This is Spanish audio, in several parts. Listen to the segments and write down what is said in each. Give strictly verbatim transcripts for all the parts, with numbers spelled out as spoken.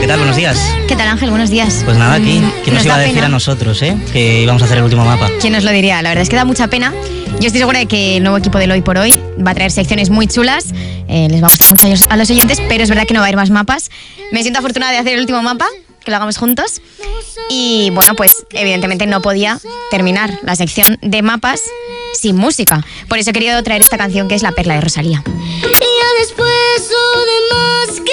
¿qué tal? Buenos días. ¿Qué tal, Ángel? Buenos días. Pues nada, aquí, ¿quién nos Nos iba a da decir pena. a nosotros, eh? Que íbamos a hacer el último mapa. ¿Quién nos lo diría? La verdad es que da mucha pena. Yo estoy segura de que el nuevo equipo del Hoy por Hoy va a traer secciones muy chulas. Eh, les va a gustar mucho a los, a los oyentes, pero es verdad que no va a haber más mapas. Me siento afortunada de hacer el último mapa, que lo hagamos juntos. Y bueno, pues evidentemente no podía terminar la sección de mapas sin música. Por eso he querido traer esta canción, que es La Perla de Rosalía. Y ya después lo demás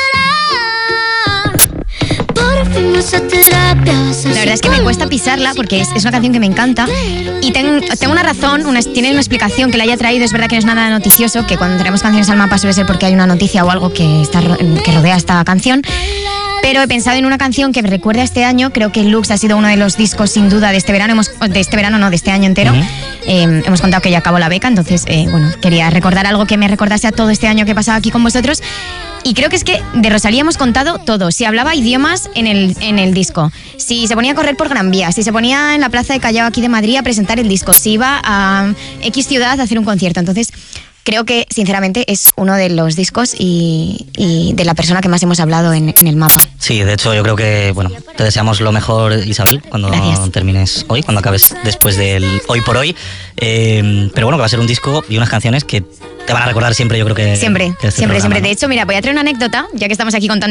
quedará. Por fin esa terapia vas a La verdad es que me cuesta pisarla porque es, es una canción que me encanta y ten- tengo una razón, una, tiene una explicación que la haya traído. Es verdad que no es nada noticioso, que cuando traemos canciones al mapa suele ser porque hay una noticia o algo que, está, ro- que rodea esta canción. Pero he pensado en una canción que me recuerda a este año. Creo que Lux ha sido uno de los discos sin duda de este verano. Hemos, de este verano, no, de este año entero. Uh-huh. Eh, hemos contado que ya acabó la beca, entonces, eh, bueno, quería recordar algo que me recordase a todo este año que he pasado aquí con vosotros. Y creo que es que de Rosalía hemos contado todo. Si hablaba idiomas en el, en el disco, si se ponía a correr por Gran Vía, si se ponía en la Plaza de Callao aquí de Madrid a presentar el disco, si iba a X ciudad a hacer un concierto. Entonces, creo que, sinceramente, es uno de los discos y, y de la persona que más hemos hablado en, en el mapa. Sí, de hecho yo creo que, bueno, te deseamos lo mejor, Isabel, cuando Gracias. termines hoy, cuando acabes después del Hoy por Hoy. Eh, pero bueno, que va a ser un disco y unas canciones que te van a recordar siempre, yo creo que... Siempre, que este siempre, programa, siempre. ¿no? De hecho, mira, voy a traer una anécdota, ya que estamos aquí contando